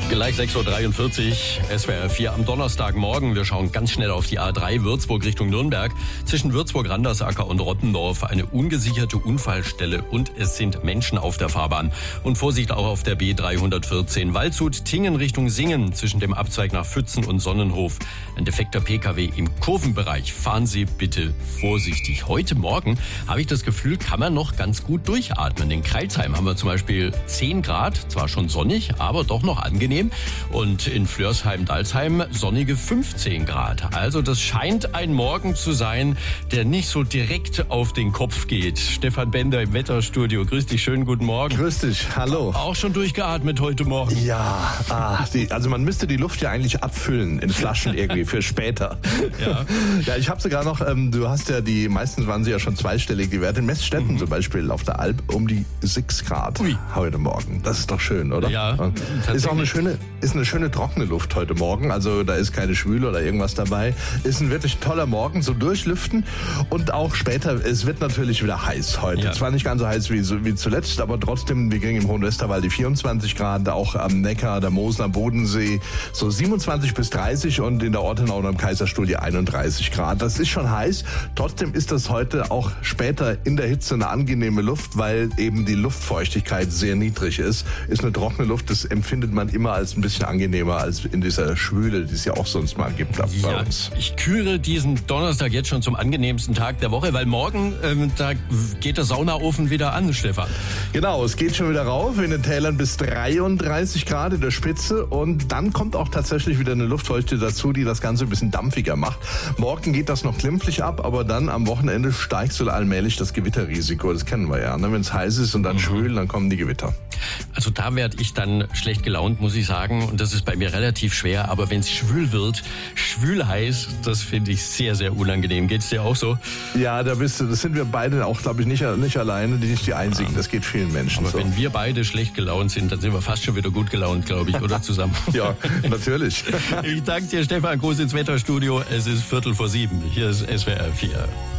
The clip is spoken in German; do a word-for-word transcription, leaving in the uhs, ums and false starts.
Gleich sechs Uhr dreiundvierzig, S W R vier am Donnerstagmorgen. Wir schauen ganz schnell auf die A drei Würzburg Richtung Nürnberg. Zwischen Würzburg-Randersacker und Rottendorf eine ungesicherte Unfallstelle und es sind Menschen auf der Fahrbahn. Und Vorsicht auch auf der B dreihundertvierzehn Waldshut-Tingen Richtung Singen zwischen dem Abzweig nach Pfützen und Sonnenhof. Ein defekter P K W im Kurvenbereich. Fahren Sie bitte vorsichtig. Heute Morgen habe ich das Gefühl, kann man noch ganz gut durchatmen. In Crailsheim haben wir zum Beispiel zehn Grad, zwar schon sonnig, aber doch noch angenehm. Und in Flörsheim-Dalsheim sonnige fünfzehn Grad. Also das scheint ein Morgen zu sein, der nicht so direkt auf den Kopf geht. Stefan Bender im Wetterstudio. Grüß dich, schönen guten Morgen. Grüß dich, hallo. Auch schon durchgeatmet heute Morgen? Ja, ah, die, also man müsste die Luft ja eigentlich abfüllen in Flaschen irgendwie für später. Ja, ja, ich habe sogar noch, ähm, du hast ja die, meistens waren sie ja schon zweistellig, die Werte in Messstätten mhm. zum Beispiel auf der Alp um die sechs Grad Ui. heute Morgen. Das ist doch schön, oder? Ja, ist auch eine schöne Ist eine schöne trockene Luft heute Morgen, also da ist keine Schwüle oder irgendwas dabei. Ist ein wirklich toller Morgen, so durchlüften und auch später, es wird natürlich wieder heiß heute. Ja. Zwar nicht ganz so heiß wie, wie zuletzt, aber trotzdem, wir gingen im Hohen Westerwald die vierundzwanzig Grad, auch am Neckar, der Mosel, am Bodensee so siebenundzwanzig bis dreißig und in der Ortenau und am Kaiserstuhl die einunddreißig Grad. Das ist schon heiß, trotzdem ist das heute auch später in der Hitze eine angenehme Luft, weil eben die Luftfeuchtigkeit sehr niedrig ist. Ist eine trockene Luft, das empfindet man immer als ein bisschen angenehmer als in dieser Schwüle, die es ja auch sonst mal gibt bei ja, uns. Ich küre diesen Donnerstag jetzt schon zum angenehmsten Tag der Woche, weil morgen ähm, da geht der Saunaofen wieder an, Stefan. Genau, es geht schon wieder rauf, in den Tälern bis dreiunddreißig Grad in der Spitze und dann kommt auch tatsächlich wieder eine Luftfeuchte dazu, die das Ganze ein bisschen dampfiger macht. Morgen geht das noch glimpflich ab, aber dann am Wochenende steigt so allmählich das Gewitterrisiko, das kennen wir ja. Ne? Wenn es heiß ist und dann mhm. schwül, dann kommen die Gewitter. Also da werde ich dann schlecht gelaunt, muss ich sagen. Und das ist bei mir relativ schwer. Aber wenn es schwül wird, schwül heiß, das finde ich sehr, sehr unangenehm. Geht's dir auch so? Ja, da bist du, das sind wir beide auch, glaube ich, nicht, nicht alleine, die nicht die Einzigen. Ja. Das geht vielen Menschen aber so. Wenn wir beide schlecht gelaunt sind, dann sind wir fast schon wieder gut gelaunt, glaube ich, oder zusammen? Ja, natürlich. Ich danke dir, Stefan. Gruß ins Wetterstudio. Es ist Viertel vor sieben. Hier ist S W R vier.